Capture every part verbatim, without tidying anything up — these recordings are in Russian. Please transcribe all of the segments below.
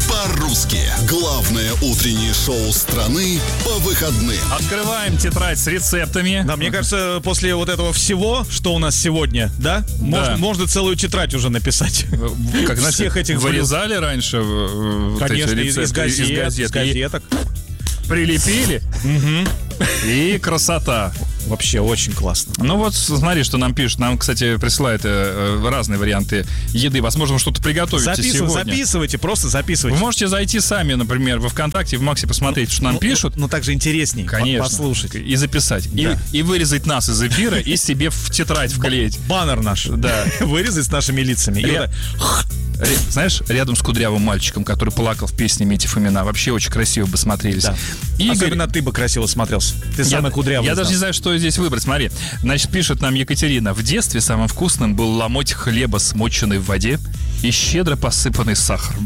по-русски. Главное утреннее шоу страны по выходным. Открываем тетрадь с рецептами. Да, мне кажется, после вот этого всего, что у нас сегодня, да, можно, Да. можно целую тетрадь уже написать. Как, знаете, Всех этих вырезали раньше э, вот Конечно, эти из, рецепты из газет, из газет, из газеток. и прилепили. И красота. Вообще очень классно. Ну вот, смотри, что нам пишут. Нам, кстати, присылают э, разные варианты еды. Возможно, что-то приготовите Записыв- сегодня. записывайте, просто записывайте. Вы можете зайти сами, например, во ВКонтакте, в Максе посмотреть, что нам Ну, пишут. Ну, ну, так же интересней. Конечно. Послушать. И записать. Да. И, и вырезать нас из эфира и себе в тетрадь вклеить. Баннер наш. Да. Вырезать с нашими лицами. И Ре- вот Ре- Знаешь, рядом с кудрявым мальчиком, который плакал в песне «Метьев имена», вообще очень красиво бы смотрелись. Да. Игорь, особенно ты бы красиво смотрелся. Ты я, самый кудрявый. я из даже нас. не знаю, что здесь выбрать. Смотри, значит, пишет нам Екатерина. В детстве самым вкусным был ломоть хлеба, смоченный в воде и щедро посыпанный сахаром.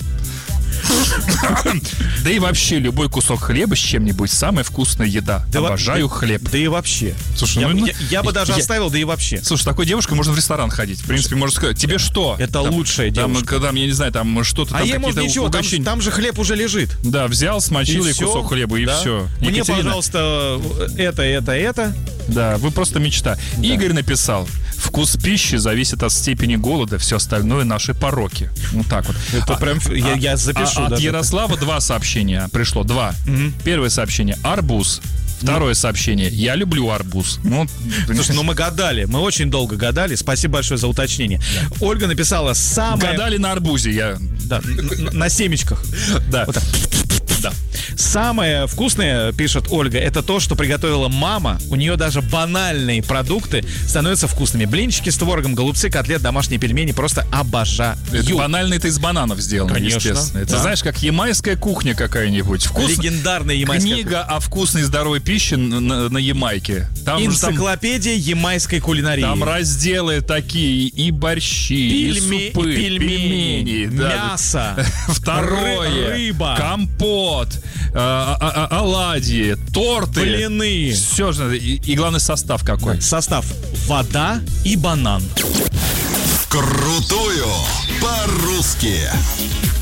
Да и вообще любой кусок хлеба с чем-нибудь самая вкусная еда. Да во- Обожаю да- хлеб. Да и вообще. Слушай, я, ну, я- я бы даже я- оставил, да и вообще. Слушай, с такой девушкой можно в ресторан ходить. В принципе, можно сказать, тебе что? Это Там- лучшая там, девушка. Когда, я не знаю, там что-то А там ей можно какие-то ничего, там, угощения. там же хлеб уже лежит. Да, взял, смочил И ей всё, кусок хлеба, и да. все. Мне, пожалуйста, это, это, это. Да, вы просто мечта. Игорь написал: вкус пищи зависит от степени голода, все остальное наши пороки. Вот так вот. Это А- прям я, я запишу. а от даже. Ярослава два сообщения пришло. Два. Первое сообщение: арбуз. Второе сообщение: я люблю арбуз. Ну, Слушай, ну мы гадали, мы очень долго гадали. Спасибо большое за уточнение. Ольга написала самое... гадали на арбузе. Я. Да, н- на семечках. Да. Вот так. Да. Самое вкусное, пишет Ольга, это то, что приготовила мама. У нее даже банальные продукты становятся вкусными. Блинчики с творогом, голубцы, котлет, домашние пельмени. Просто обожаю. Это банально, это из бананов сделано, Конечно, естественно. Это да. знаешь, как ямайская кухня какая-нибудь. Вкус... Легендарная ямайская Книга о вкусной и здоровой пище на, на- на Ямайке. Там, же там, энциклопедия ямайской кулинарии. там разделы такие: и борщи, Пельме- и супы, пельмени, пельмени, да. мясо, Второе: ры- рыба. компот, э, а- а- а- оладьи, торты. Блины. Все же. И, и главный состав какой. Состав: вода и банан. Крутую по-русски.